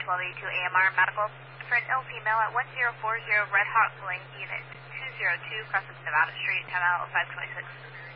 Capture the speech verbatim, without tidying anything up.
twelve eighty-two A M R Medical for an ill female at one zero four zero Red Hawk Lane, Unit two zero two, Crescent Nevada Street, ten out of five twenty-six.